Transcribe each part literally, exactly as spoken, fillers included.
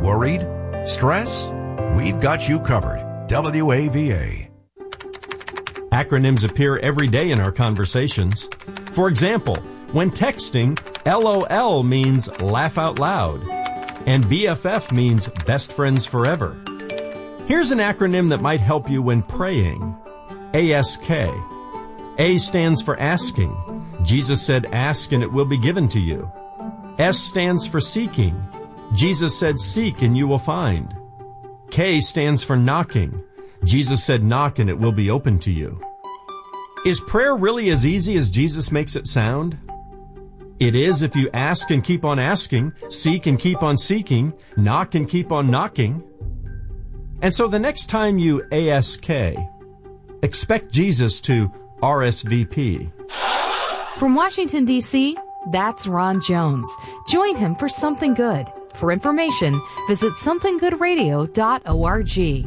Worried? Stress? We've got you covered. W A V A. Acronyms appear every day in our conversations. For example, when texting, L O L means laugh out loud, and B F F means best friends forever. Here's an acronym that might help you when praying. A S K. A stands for asking. Jesus said, ask and it will be given to you. S stands for seeking. Jesus said, seek and you will find. K stands for knocking. Jesus said, knock and it will be open to you. Is prayer really as easy as Jesus makes it sound? It is if you ask and keep on asking, seek and keep on seeking, knock and keep on knocking. And so the next time you A S K, expect Jesus to R S V P. From Washington, D C, that's Ron Jones. Join him for Something Good. For information, visit something good radio dot org.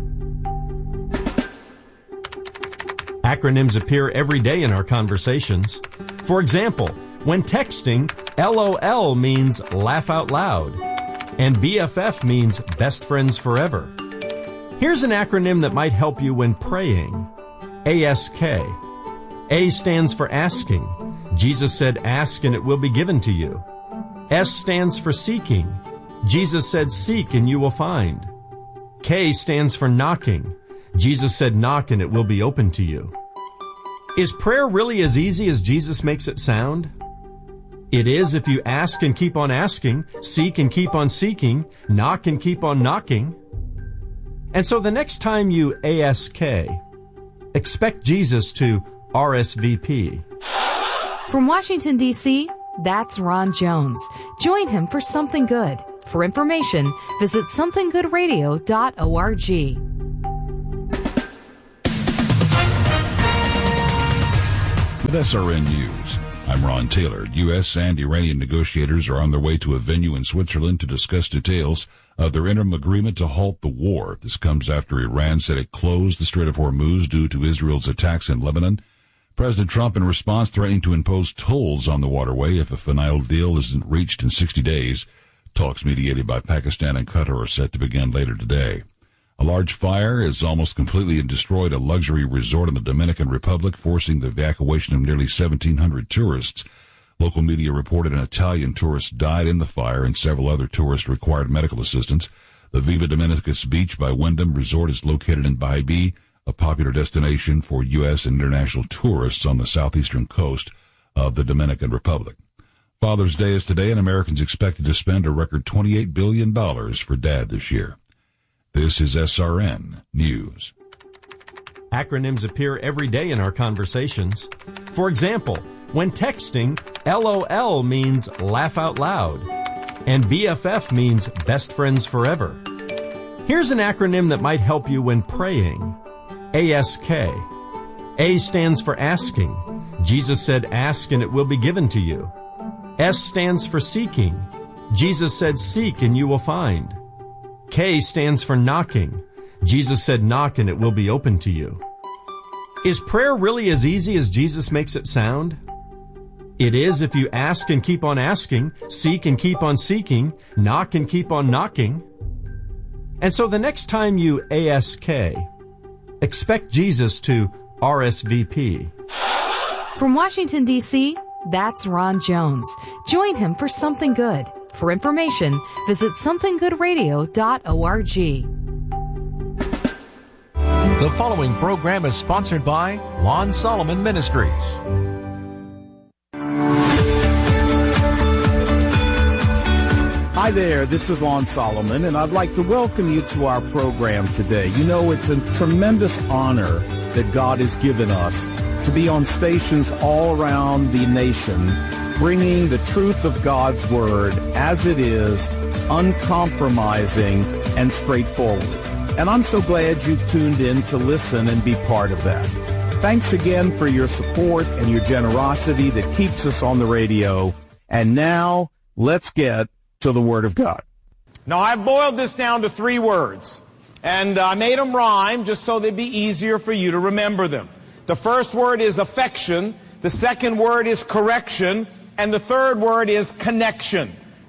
Acronyms appear every day in our conversations. For example, when texting, L O L means laugh out loud, and B F F means best friends forever. Here's an acronym that might help you when praying. A S K. A stands for asking. Jesus said, ask and it will be given to you. S stands for seeking. Jesus said, seek and you will find. K stands for knocking. Jesus said, knock and it will be open to you. Is prayer really as easy as Jesus makes it sound? It is if you ask and keep on asking, seek and keep on seeking, knock and keep on knocking. And so the next time you A S K, expect Jesus to R S V P. From Washington, D C, that's Ron Jones. Join him for Something Good. For information, visit something good radio dot org. With S R N News, I'm Ron Taylor. U S and Iranian negotiators are on their way to a venue in Switzerland to discuss details of their interim agreement to halt the war. This comes after Iran said it closed the Strait of Hormuz due to Israel's attacks in Lebanon. President Trump, in response, threatening to impose tolls on the waterway if a final deal isn't reached in sixty days. Talks mediated by Pakistan and Qatar are set to begin later today. A large fire has almost completely destroyed a luxury resort in the Dominican Republic, forcing the evacuation of nearly seventeen hundred tourists. Local media reported an Italian tourist died in the fire and several other tourists required medical assistance. The Viva Dominicus Beach by Wyndham Resort is located in Baibi, a popular destination for U S and international tourists on the southeastern coast of the Dominican Republic. Father's Day is today, and Americans expected to spend a record twenty-eight billion dollars for Dad this year. This is S R N News. Acronyms appear every day in our conversations. For example, when texting, L O L means laugh out loud, and B F F means best friends forever. Here's an acronym that might help you when praying. A S K. A stands for asking. Jesus said, ask and it will be given to you. S stands for seeking. Jesus said, seek and you will find. K stands for knocking. Jesus said, knock and it will be open to you. Is prayer really as easy as Jesus makes it sound? It is if you ask and keep on asking, seek and keep on seeking, knock and keep on knocking. And so the next time you A S K, expect Jesus to R S V P. From Washington, D C, that's Ron Jones. Join him for Something Good. For information, visit something good radio dot org. The following program is sponsored by Lon Solomon Ministries. Hi there, this is Lon Solomon, and I'd like to welcome you to our program today. You know, it's a tremendous honor that God has given us to be on stations all around the nation, bringing the truth of God's Word as it is, uncompromising and straightforward. And I'm so glad you've tuned in to listen and be part of that. Thanks again for your support and your generosity that keeps us on the radio. And now, let's get to the Word of God. Now, I've boiled this down to three words, and I made them rhyme just so they'd be easier for you to remember them. The first word is affection, the second word is correction, and the third word is connection.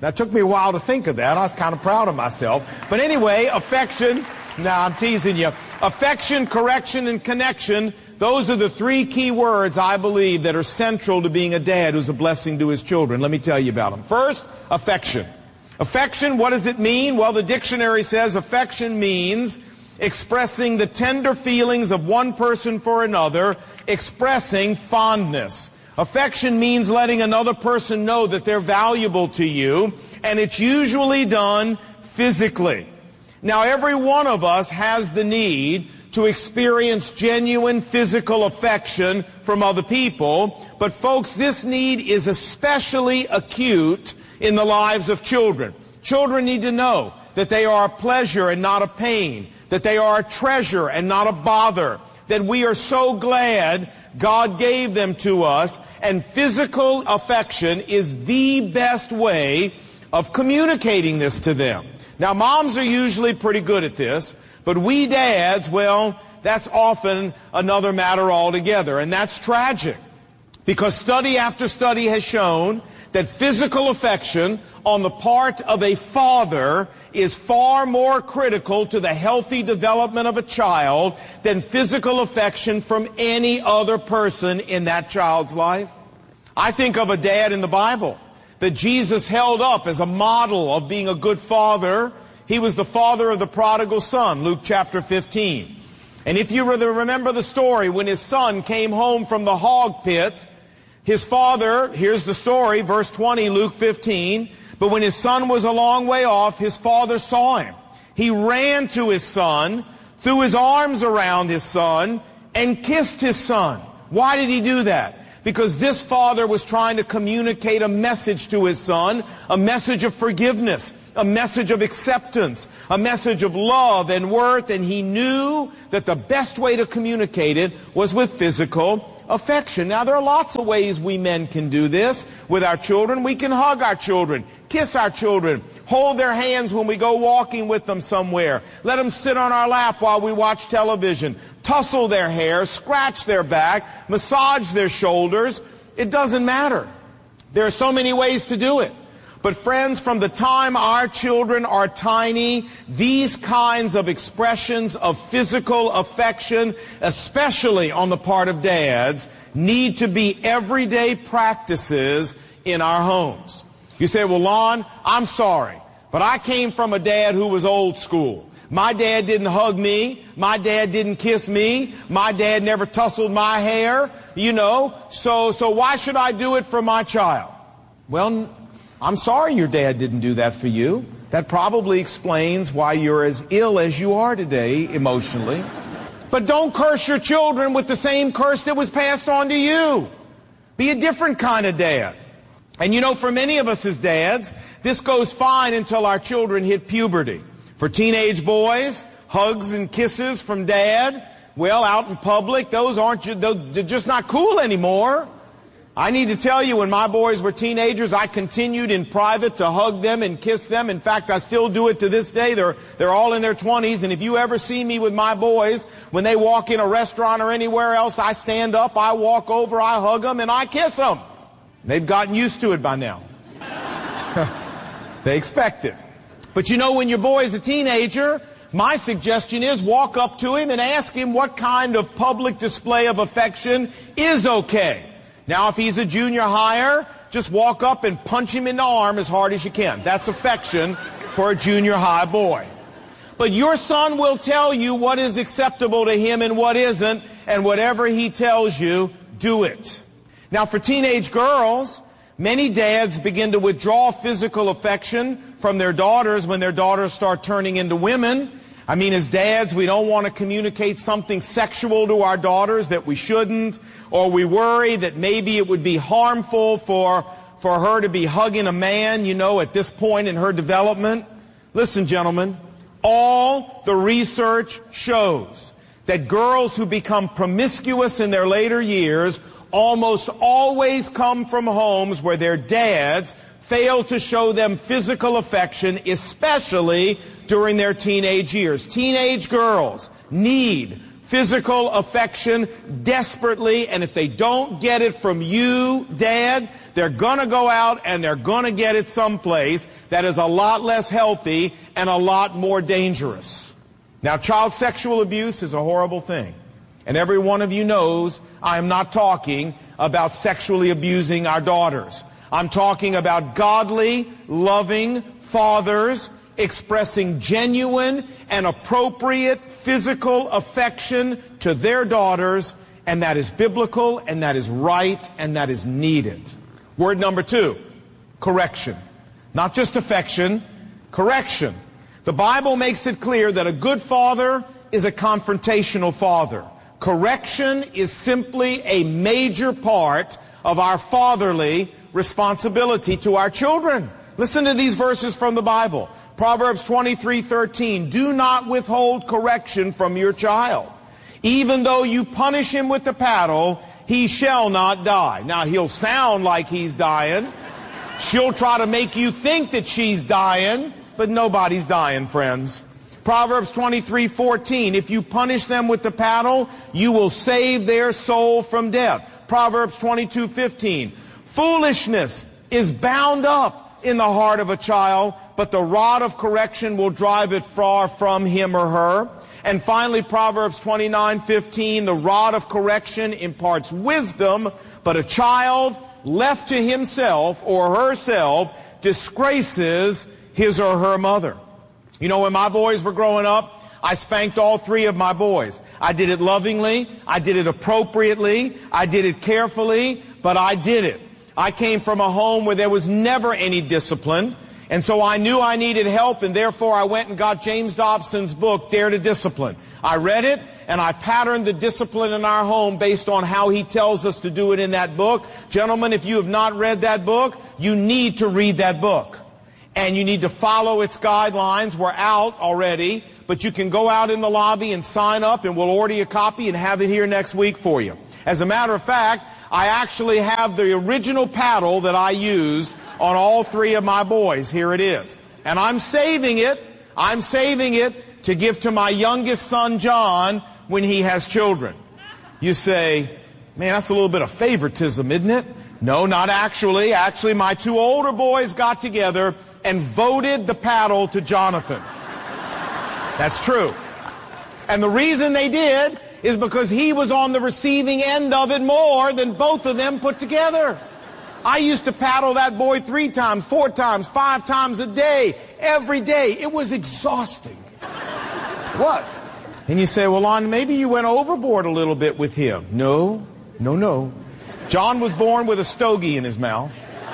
That took me a while to think of that. I was kind of proud of myself. But anyway, affection. Nah, I'm teasing you. Affection, correction, and connection. Those are the three key words, I believe, that are central to being a dad who's a blessing to his children. Let me tell you about them. First, affection. Affection, what does it mean? Well, the dictionary says affection means expressing the tender feelings of one person for another, expressing fondness. Affection means letting another person know that they're valuable to you, and it's usually done physically. Now, every one of us has the need to experience genuine physical affection from other people, but folks, this need is especially acute in the lives of children. Children need to know that they are a pleasure and not a pain, that they are a treasure and not a bother, that we are so glad God gave them to us, and physical affection is the best way of communicating this to them. Now, moms are usually pretty good at this, but we dads, well, that's often another matter altogether, and that's tragic, because study after study has shown that physical affection on the part of a father is far more critical to the healthy development of a child than physical affection from any other person in that child's life. I think of a dad in the Bible that Jesus held up as a model of being a good father. He was the father of the prodigal son, Luke chapter fifteen. And if you remember the story, when his son came home from the hog pit, his father, here's the story, verse twenty, Luke fifteen, but when his son was a long way off, his father saw him. He ran to his son, threw his arms around his son, and kissed his son. Why did he do that? Because this father was trying to communicate a message to his son, a message of forgiveness, a message of acceptance, a message of love and worth, and he knew that the best way to communicate it was with physical affection. Now, there are lots of ways we men can do this with our children. We can hug our children, kiss our children, hold their hands when we go walking with them somewhere, let them sit on our lap while we watch television, tussle their hair, scratch their back, massage their shoulders. It doesn't matter. There are so many ways to do it. But friends, from the time our children are tiny, these kinds of expressions of physical affection, especially on the part of dads, need to be everyday practices in our homes. You say, well, Lon, I'm sorry, but I came from a dad who was old school. My dad didn't hug me. My dad didn't kiss me. My dad never tussled my hair, you know, so, so why should I do it for my child? Well, I'm sorry your dad didn't do that for you. That probably explains why you're as ill as you are today emotionally. But don't curse your children with the same curse that was passed on to you. Be a different kind of dad. And you know, for many of us as dads, this goes fine until our children hit puberty. For teenage boys, hugs and kisses from dad, well, out in public, those aren't, they're just not cool anymore. I need to tell you, when my boys were teenagers, I continued in private to hug them and kiss them. In fact, I still do it to this day. They're, they're all in their twenties. And if you ever see me with my boys, when they walk in a restaurant or anywhere else, I stand up, I walk over, I hug them, and I kiss them. They've gotten used to it by now. They expect it. But you know, when your boy is a teenager, my suggestion is walk up to him and ask him what kind of public display of affection is okay. Now, if he's a junior higher, just walk up and punch him in the arm as hard as you can. That's affection for a junior high boy. But your son will tell you what is acceptable to him and what isn't, and whatever he tells you, do it. Now, for teenage girls, many dads begin to withdraw physical affection from their daughters when their daughters start turning into women. I mean, as dads, we don't want to communicate something sexual to our daughters that we shouldn't, or we worry that maybe it would be harmful for, for her to be hugging a man, you know, at this point in her development. Listen, gentlemen, all the research shows that girls who become promiscuous in their later years almost always come from homes where their dads fail to show them physical affection, especially during their teenage years. Teenage girls need physical affection desperately, and if they don't get it from you, Dad, they're going to go out and they're going to get it someplace that is a lot less healthy and a lot more dangerous. Now, child sexual abuse is a horrible thing. And every one of you knows I am not talking about sexually abusing our daughters. I'm talking about godly, loving fathers expressing genuine and appropriate physical affection to their daughters, and that is biblical, and that is right, and that is needed. Word number two, correction. Not just affection, correction. The Bible makes it clear that a good father is a confrontational father. Correction is simply a major part of our fatherly responsibility to our children. Listen to these verses from the Bible. Proverbs twenty-three thirteen, do not withhold correction from your child. Even though you punish him with the paddle, he shall not die. Now, he'll sound like he's dying. She'll try to make you think that she's dying, but nobody's dying, friends. Proverbs twenty-three fourteen, if you punish them with the paddle, you will save their soul from death. Proverbs twenty-two fifteen, foolishness is bound up in the heart of a child, but the rod of correction will drive it far from him or her. And finally, Proverbs twenty-nine fifteen, the rod of correction imparts wisdom, but a child left to himself or herself disgraces his or her mother. You know, when my boys were growing up, I spanked all three of my boys. I did it lovingly, I did it appropriately, I did it carefully, but I did it. I came from a home where there was never any discipline, and so I knew I needed help, and therefore I went and got James Dobson's book, Dare to Discipline. I read it, and I patterned the discipline in our home based on how he tells us to do it in that book. Gentlemen, if you have not read that book, you need to read that book. And you need to follow its guidelines. We're out already, but you can go out in the lobby and sign up, and we'll order you a copy and have it here next week for you. As a matter of fact, I actually have the original paddle that I used on all three of my boys. Here it is. And I'm saving it, I'm saving it to give to my youngest son, John, when he has children. You say, man, that's a little bit of favoritism, isn't it? No, not actually. Actually, my two older boys got together and voted the paddle to Jonathan. That's true. And the reason they did is because he was on the receiving end of it more than both of them put together. I used to paddle that boy three times, four times, five times a day, every day. It was exhausting. It was. And you say, well, Lon, maybe you went overboard a little bit with him. No, no, no. John was born with a stogie in his mouth.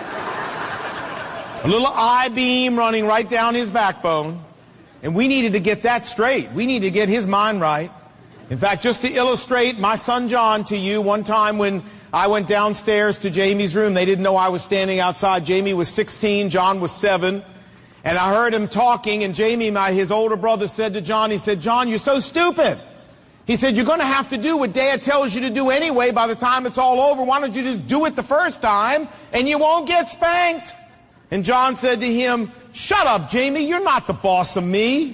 A little I-beam running right down his backbone. And we needed to get that straight. We needed to get his mind right. In fact, just to illustrate my son John to you, one time when I went downstairs to Jamie's room, they didn't know I was standing outside. Jamie was sixteen, John was seven. And I heard him talking, and Jamie, my, his older brother, said to John, he said, John, you're so stupid. He said, you're going to have to do what Dad tells you to do anyway by the time it's all over. Why don't you just do it the first time, and you won't get spanked? And John said to him, shut up, Jamie, you're not the boss of me.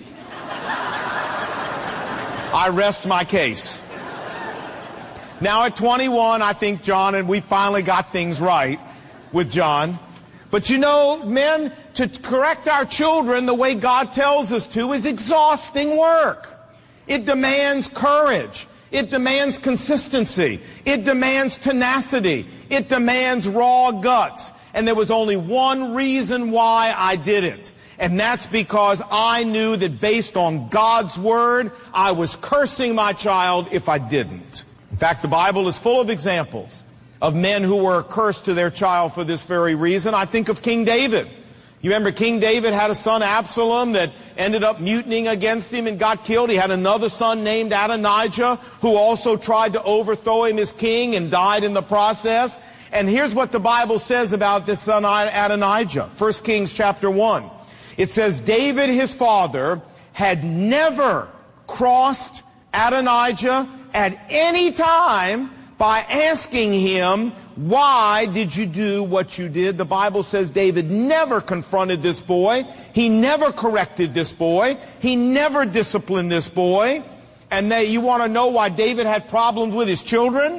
I rest my case. Now at twenty-one, I think John, and we finally got things right with John. But you know, men, to correct our children the way God tells us to is exhausting work. It demands courage. It demands consistency. It demands tenacity. It demands raw guts. And there was only one reason why I did it. And that's because I knew that based on God's word, I was cursing my child if I didn't. In fact, the Bible is full of examples of men who were cursed to their child for this very reason. I think of King David. You remember King David had a son, Absalom, that ended up mutinying against him and got killed. He had another son named Adonijah who also tried to overthrow him as king and died in the process. And here's what the Bible says about this son Adonijah. First Kings chapter one. It says, David, his father, had never crossed Adonijah at any time by asking him, why did you do what you did? The Bible says David never confronted this boy. He never corrected this boy. He never disciplined this boy. And they, you want to know why David had problems with his children?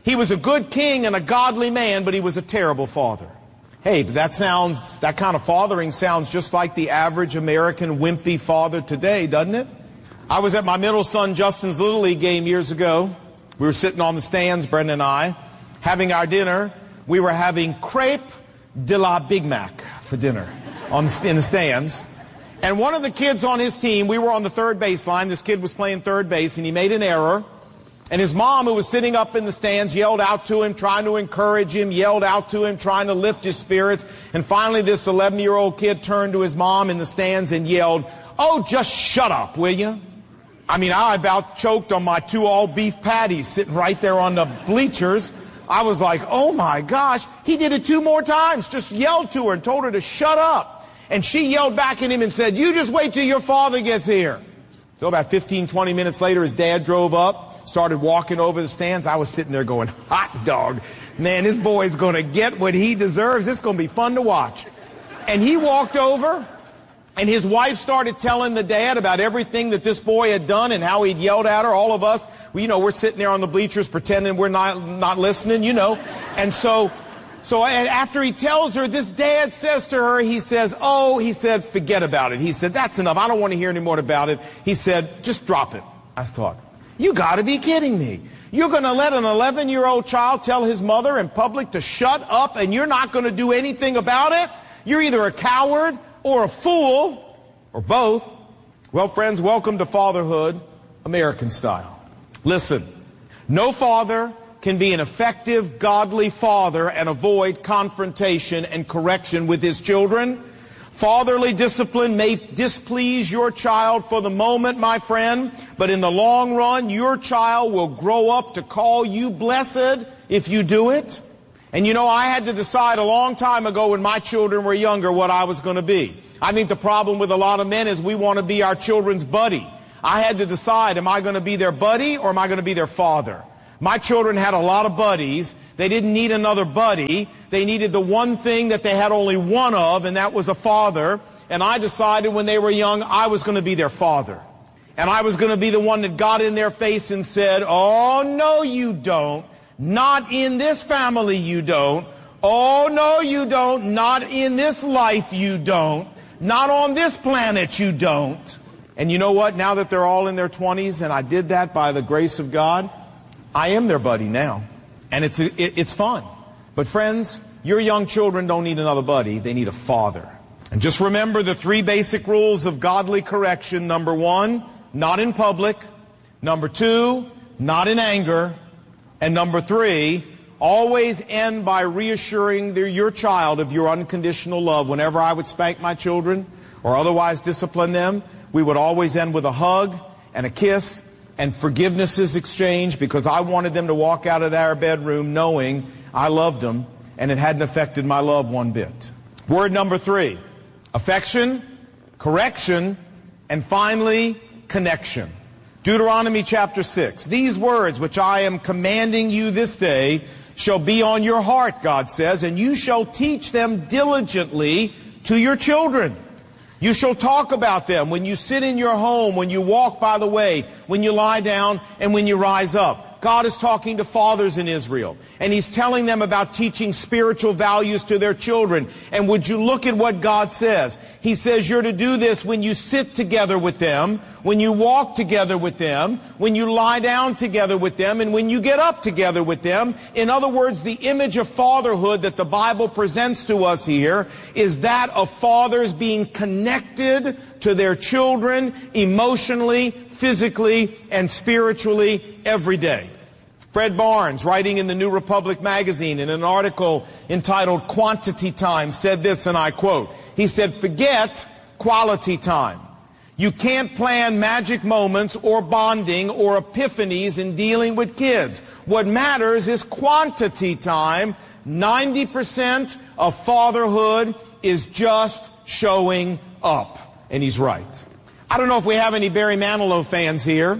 He was a good king and a godly man, but he was a terrible father. Hey, that sounds, that kind of fathering sounds just like the average American wimpy father today, doesn't it? I was at my middle son Justin's Little League game years ago. We were sitting on the stands, Brenda and I, having our dinner. We were having crepe de la Big Mac for dinner on the, in the stands. And one of the kids on his team, we were on the third baseline. This kid was playing third base, and he made an error. And his mom, who was sitting up in the stands, yelled out to him, trying to encourage him, yelled out to him, trying to lift his spirits. And finally, this eleven-year-old kid turned to his mom in the stands and yelled, "Oh, just shut up, will you?" I mean, I about choked on my two all-beef patties sitting right there on the bleachers. I was like, oh my gosh, he did it two more times, just yelled to her and told her to shut up. And she yelled back at him and said, "You just wait till your father gets here." So about fifteen, twenty minutes later, his dad drove up, started walking over the stands. I was sitting there going, hot dog. Man, this boy's going to get what he deserves. This is going to be fun to watch. And he walked over, and his wife started telling the dad about everything that this boy had done and how he'd yelled at her. All of us, well, you know, we're sitting there on the bleachers pretending we're not, not listening, you know. And so, so after he tells her, this dad says to her, he says, oh, he said, forget about it. He said, that's enough. I don't want to hear any more about it. He said, just drop it. I thought, you got to be kidding me. You're going to let an eleven-year-old child tell his mother in public to shut up, and you're not going to do anything about it? You're either a coward or a fool, or both. Well, friends, welcome to fatherhood, American style. Listen, no father can be an effective, godly father and avoid confrontation and correction with his children. Fatherly discipline may displease your child for the moment, my friend, but in the long run, your child will grow up to call you blessed if you do it. And you know, I had to decide a long time ago when my children were younger what I was going to be. I think the problem with a lot of men is we want to be our children's buddy. I had to decide, am I going to be their buddy or am I going to be their father? My children had a lot of buddies. They didn't need another buddy. They needed the one thing that they had only one of, and that was a father. And I decided when they were young, I was going to be their father. And I was going to be the one that got in their face and said, oh, no, you don't. Not in this family, you don't. Oh, no, you don't. Not in this life, you don't. Not on this planet, you don't. And you know what? Now that they're all in their twenties, and I did that by the grace of God, I am their buddy now. And it's, it, it's fun. But friends, your young children don't need another buddy. They need a father. And just remember the three basic rules of godly correction. Number one, not in public. Number two, not in anger. And number three, always end by reassuring their, your child of your unconditional love. Whenever I would spank my children or otherwise discipline them, we would always end with a hug and a kiss and forgiveness is exchanged, because I wanted them to walk out of their bedroom knowing I loved them and it hadn't affected my love one bit. Word number three, affection, correction, and finally, connection. Deuteronomy chapter six. These words which I am commanding you this day shall be on your heart, God says, and you shall teach them diligently to your children. You shall talk about them when you sit in your home, when you walk by the way, when you lie down, and when you rise up. God is talking to fathers in Israel, and He's telling them about teaching spiritual values to their children. And would you look at what God says? He says you're to do this when you sit together with them, when you walk together with them, when you lie down together with them, and when you get up together with them. In other words, the image of fatherhood that the Bible presents to us here is that of fathers being connected to their children emotionally, physically, and spiritually every day. Fred Barnes, writing in the New Republic magazine in an article entitled Quantity Time, said this, and I quote, he said, forget quality time. You can't plan magic moments or bonding or epiphanies in dealing with kids. What matters is quantity time. ninety percent of fatherhood is just showing up. And he's right. I don't know if we have any Barry Manilow fans here,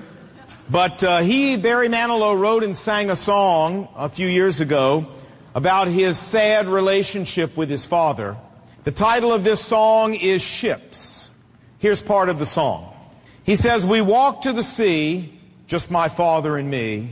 but uh, he, Barry Manilow, wrote and sang a song a few years ago about his sad relationship with his father. The title of this song is Ships. Here's part of the song. He says, we walked to the sea, just my father and me,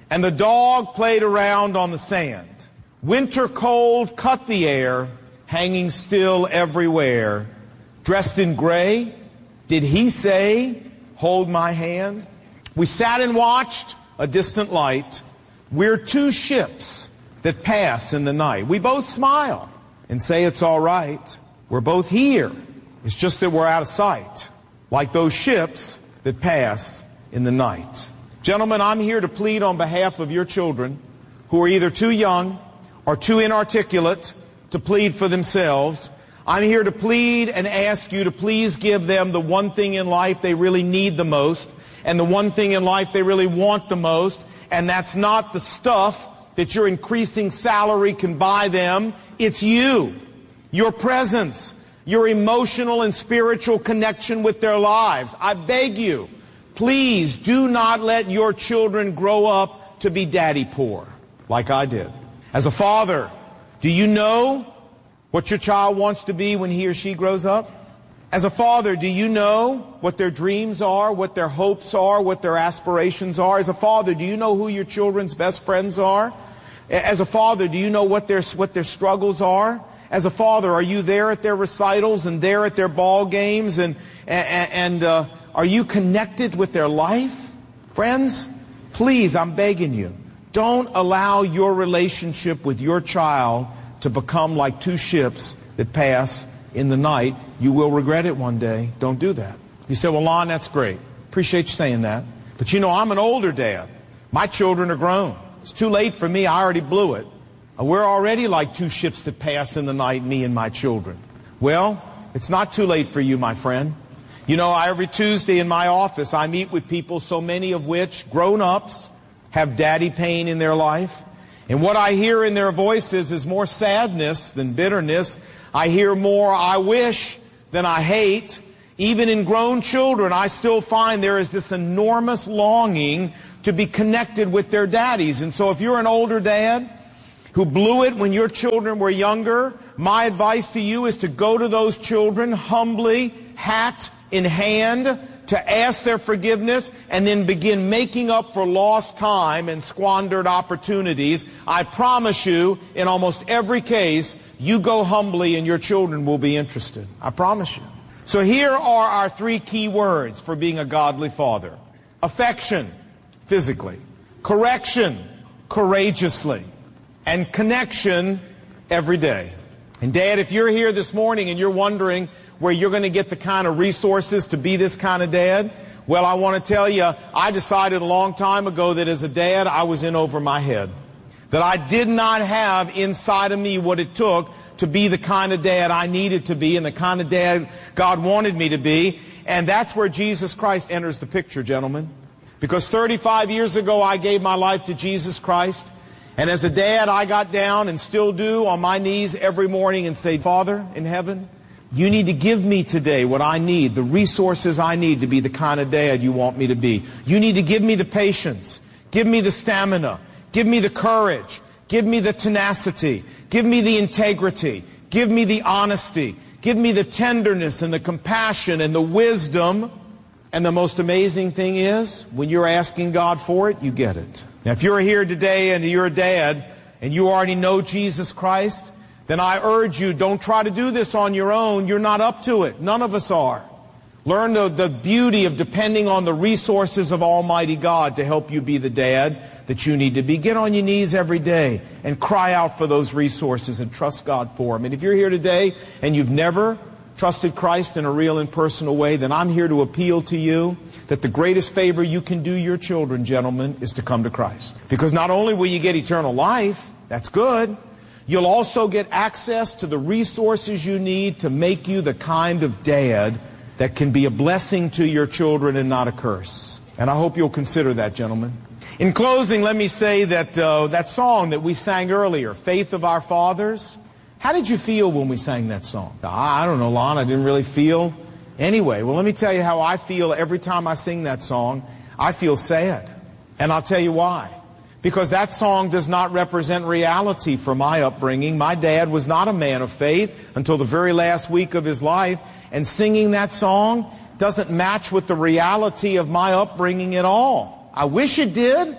and the dog played around on the sand. Winter cold cut the air, hanging still everywhere. Dressed in gray, did he say, hold my hand? We sat and watched a distant light. We're two ships that pass in the night. We both smile and say it's all right. We're both here. It's just that we're out of sight, like those ships that pass in the night. Gentlemen, I'm here to plead on behalf of your children who are either too young or too inarticulate to plead for themselves. I'm here to plead and ask you to please give them the one thing in life they really need the most, and the one thing in life they really want the most, and that's not the stuff that your increasing salary can buy them. It's you, your presence, your emotional and spiritual connection with their lives. I beg you, please do not let your children grow up to be daddy poor, like I did. As a father, do you know what your child wants to be when he or she grows up? As a father, do you know what their dreams are, what their hopes are, what their aspirations are? As a father, do you know who your children's best friends are? As a father, do you know what their, what their struggles are? As a father, are you there at their recitals and there at their ball games? And, and, and uh, are you connected with their life? Friends, please, I'm begging you, don't allow your relationship with your child to become like two ships that pass in the night. You will regret it one day. Don't do that. You say, well, Lon, that's great. Appreciate you saying that. But you know, I'm an older dad. My children are grown. It's too late for me. I already blew it. We're already like two ships that pass in the night, me and my children. Well, it's not too late for you, my friend. You know, every Tuesday in my office, I meet with people, so many of which, grown-ups, have daddy pain in their life. And what I hear in their voices is more sadness than bitterness. I hear more I wish than I hate. Even in grown children, I still find there is this enormous longing to be connected with their daddies. And so if you're an older dad who blew it when your children were younger, my advice to you is to go to those children humbly, hat in hand, to ask their forgiveness, and then begin making up for lost time and squandered opportunities. I promise you, in almost every case, you go humbly and your children will be interested. I promise you. So here are our three key words for being a godly father. Affection, physically. Correction, courageously. And connection, every day. And Dad, if you're here this morning and you're wondering where you're going to get the kind of resources to be this kind of dad, well, I want to tell you, I decided a long time ago that as a dad, I was in over my head. That I did not have inside of me what it took to be the kind of dad I needed to be and the kind of dad God wanted me to be. And that's where Jesus Christ enters the picture, gentlemen. Because thirty-five years ago, I gave my life to Jesus Christ. And as a dad, I got down and still do on my knees every morning and say, Father in heaven, you need to give me today what I need, the resources I need to be the kind of dad you want me to be. You need to give me the patience, give me the stamina, give me the courage, give me the tenacity, give me the integrity, give me the honesty, give me the tenderness and the compassion and the wisdom. And the most amazing thing is, when you're asking God for it, you get it. Now, if you're here today and you're a dad and you already know Jesus Christ, then I urge you, don't try to do this on your own. You're not up to it. None of us are. Learn the, the beauty of depending on the resources of Almighty God to help you be the dad that you need to be. Get on your knees every day and cry out for those resources and trust God for them. And if you're here today and you've never trusted Christ in a real and personal way, then I'm here to appeal to you that the greatest favor you can do your children, gentlemen, is to come to Christ. Because not only will you get eternal life, that's good, you'll also get access to the resources you need to make you the kind of dad that can be a blessing to your children and not a curse. And I hope you'll consider that, gentlemen. In closing, let me say that uh, that song that we sang earlier, Faith of Our Fathers, how did you feel when we sang that song? I don't know, Lon, I didn't really feel anyway. Well, let me tell you how I feel every time I sing that song. I feel sad. And I'll tell you why. Because that song does not represent reality for my upbringing. My dad was not a man of faith until the very last week of his life. And singing that song doesn't match with the reality of my upbringing at all. I wish it did,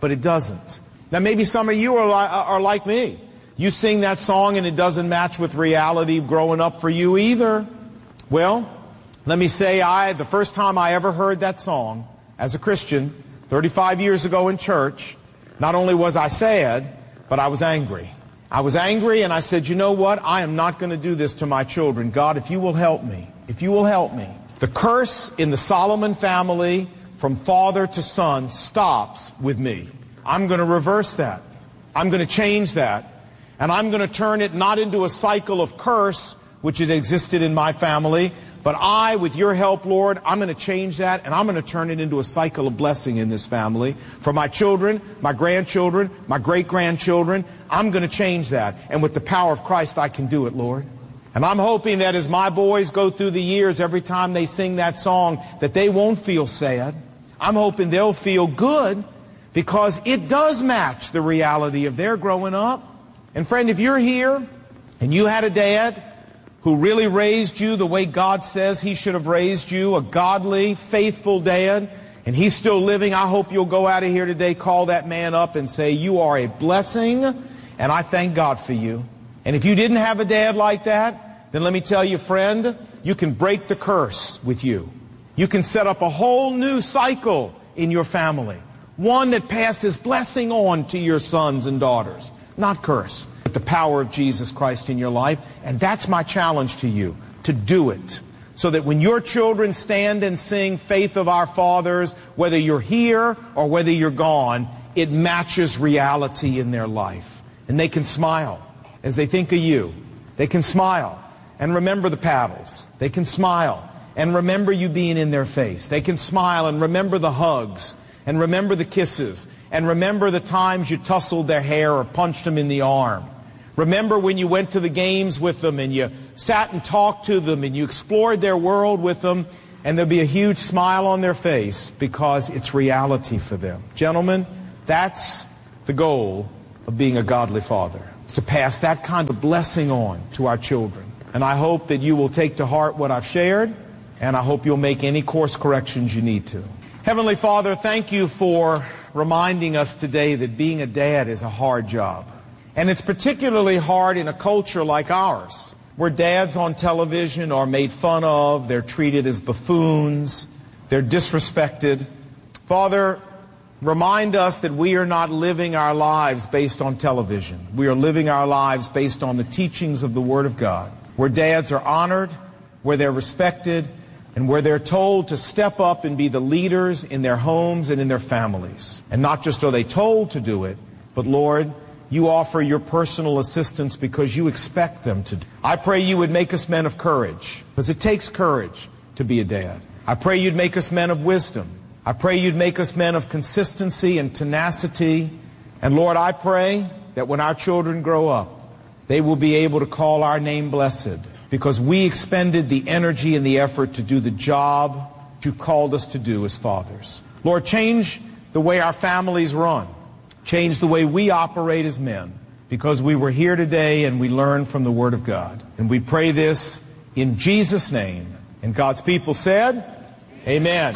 but it doesn't. Now maybe some of you are, li- are like me. You sing that song and it doesn't match with reality growing up for you either. Well, let me say, I the first time I ever heard that song as a Christian, thirty-five years ago in church, not only was I sad, but I was angry. I was angry and I said, you know what? I am not going to do this to my children. God, if you will help me, if you will help me. The curse in the Solomon family from father to son stops with me. I'm going to reverse that. I'm going to change that. And I'm going to turn it not into a cycle of curse, which had existed in my family, but I, with your help, Lord, I'm going to change that, and I'm going to turn it into a cycle of blessing in this family. For my children, my grandchildren, my great-grandchildren, I'm going to change that. And with the power of Christ, I can do it, Lord. And I'm hoping that as my boys go through the years, every time they sing that song, that they won't feel sad. I'm hoping they'll feel good, because it does match the reality of their growing up. And friend, if you're here and you had a dad who really raised you the way God says he should have raised you, a godly, faithful dad, and he's still living, I hope you'll go out of here today, call that man up and say, you are a blessing, and I thank God for you. And if you didn't have a dad like that, then let me tell you, friend, you can break the curse with you. You can set up a whole new cycle in your family. One that passes blessing on to your sons and daughters, not curse. The power of Jesus Christ in your life. And that's my challenge to you, to do it. So that when your children stand and sing Faith of Our Fathers, whether you're here or whether you're gone, it matches reality in their life. And they can smile as they think of you. They can smile and remember the paddles. They can smile and remember you being in their face. They can smile and remember the hugs and remember the kisses and remember the times you tussled their hair or punched them in the arm. Remember when you went to the games with them and you sat and talked to them and you explored their world with them, and there'll be a huge smile on their face because it's reality for them. Gentlemen, that's the goal of being a godly father. It's to pass that kind of blessing on to our children. And I hope that you will take to heart what I've shared, and I hope you'll make any course corrections you need to. Heavenly Father, thank you for reminding us today that being a dad is a hard job. And it's particularly hard in a culture like ours, where dads on television are made fun of, they're treated as buffoons, they're disrespected. Father, remind us that we are not living our lives based on television. We are living our lives based on the teachings of the Word of God, where dads are honored, where they're respected, and where they're told to step up and be the leaders in their homes and in their families. And not just are they told to do it, but Lord, you offer your personal assistance because you expect them to. I pray you would make us men of courage, because it takes courage to be a dad. I pray you'd make us men of wisdom. I pray you'd make us men of consistency and tenacity. And Lord, I pray that when our children grow up, they will be able to call our name blessed, because we expended the energy and the effort to do the job you called us to do as fathers. Lord, change the way our families run. Change the way we operate as men, because we were here today and we learned from the Word of God. And we pray this in Jesus' name. And God's people said, amen.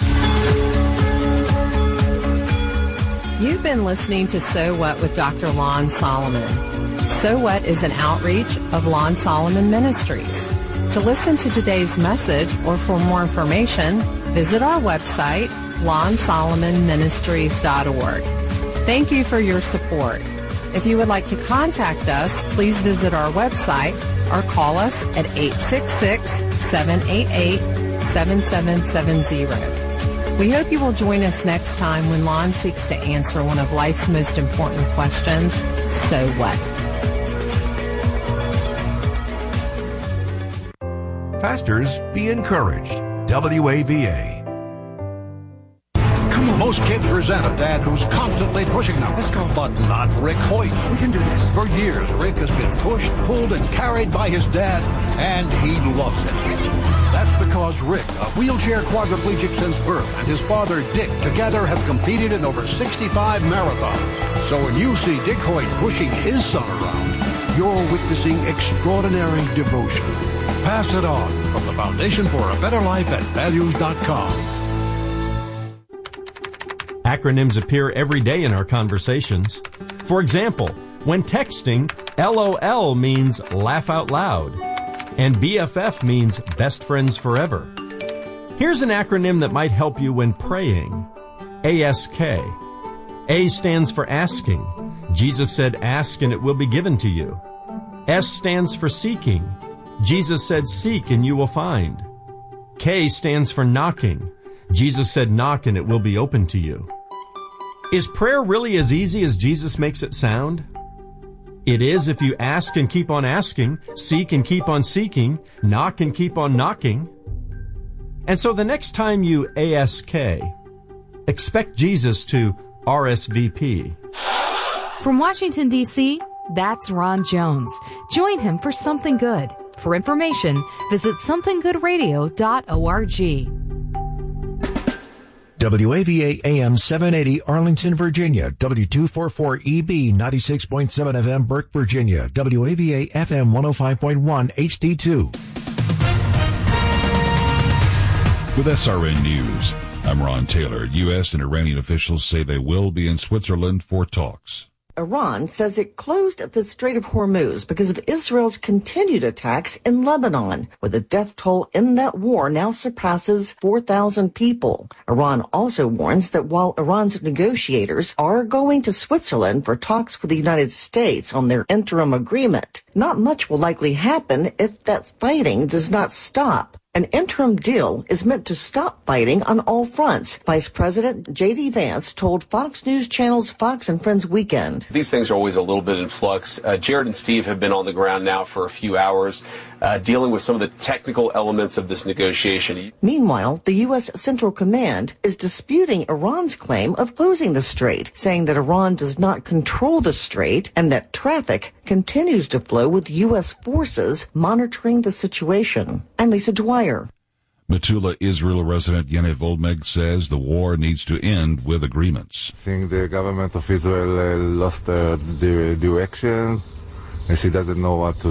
You've been listening to So What with Doctor Lon Solomon. So What is an outreach of Lon Solomon Ministries. To listen to today's message or for more information, visit our website, lon solomon ministries dot org. Thank you for your support. If you would like to contact us, please visit our website or call us at eight six six, seven eight eight, seven seven seven zero. We hope you will join us next time when Lon seeks to answer one of life's most important questions, so what? Pastors, be encouraged. W A V A. Most kids resent a dad who's constantly pushing them. Let's go. But not Rick Hoyt. We can do this. For years, Rick has been pushed, pulled, and carried by his dad, and he loves it. That's because Rick, a wheelchair quadriplegic since birth, and his father, Dick, together have competed in over sixty-five marathons. So when you see Dick Hoyt pushing his son around, you're witnessing extraordinary devotion. Pass it on from the Foundation for a Better Life at values dot com. Acronyms appear every day in our conversations. For example, when texting, LOL means laugh out loud, and B F F means best friends forever. Here's an acronym that might help you when praying. A S K. A stands for asking. Jesus said, ask and it will be given to you. S stands for seeking. Jesus said, seek and you will find. K stands for knocking. Jesus said, knock and it will be open to you. Is prayer really as easy as Jesus makes it sound? It is if you ask and keep on asking, seek and keep on seeking, knock and keep on knocking. And so the next time you A S K, expect Jesus to R S V P. From Washington, D C, that's Ron Jones. Join him for Something Good. For information, visit something good radio dot org. W A V A A M seven eighty Arlington, Virginia. W two forty-four E B ninety-six point seven F M Burke, Virginia. W A V A F M one oh five point one H D two. With S R N News, I'm Ron Taylor. U S and Iranian officials say they will be in Switzerland for talks. Iran says it closed the Strait of Hormuz because of Israel's continued attacks in Lebanon, where the death toll in that war now surpasses four thousand people. Iran also warns that while Iran's negotiators are going to Switzerland for talks with the United States on their interim agreement, not much will likely happen if that fighting does not stop. An interim deal is meant to stop fighting on all fronts, Vice President J D. Vance told Fox News Channel's Fox and Friends Weekend. These things are always a little bit in flux. Uh, Jared and Steve have been on the ground now for a few hours, uh, dealing with some of the technical elements of this negotiation. Meanwhile, the U S. Central Command is disputing Iran's claim of closing the strait, saying that Iran does not control the strait and that traffic continues to flow with U S forces monitoring the situation. I'm Lisa Dwyer. Metula, Israel resident Yaniv Volmeg says the war needs to end with agreements. I think the government of Israel uh, lost uh, the direction, and she doesn't know what to